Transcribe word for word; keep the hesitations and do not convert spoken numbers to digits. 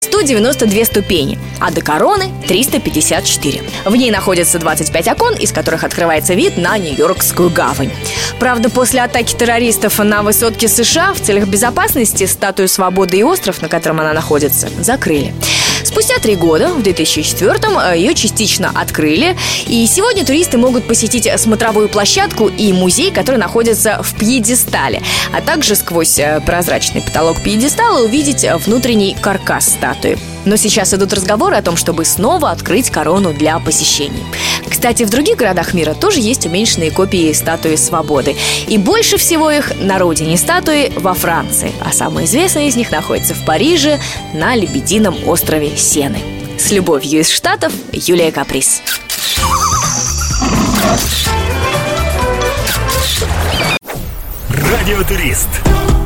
сто девяносто две ступени, а до короны триста пятьдесят четыре. В ней находится двадцать пять окон, из которых открывается вид на Нью-Йоркскую гавань. Правда, после атаки террористов на высотке США в целях безопасности статую свободы и остров, на котором она находится, закрыли. Спустя три года, в две тысячи четвёртом, ее частично открыли, и сегодня туристы могут посетить смотровую площадку и музей, который находится в пьедестале, а также сквозь прозрачный потолок пьедестала увидеть внутренний каркас статуи. Но сейчас идут разговоры о том, чтобы снова открыть корону для посещений. Кстати, в других городах мира тоже есть уменьшенные копии статуи свободы. И больше всего их на родине статуи во Франции. А самая известная из них находится в Париже на Лебедином острове Сены. С любовью из Штатов, Юлия Каприс. Радиотурист.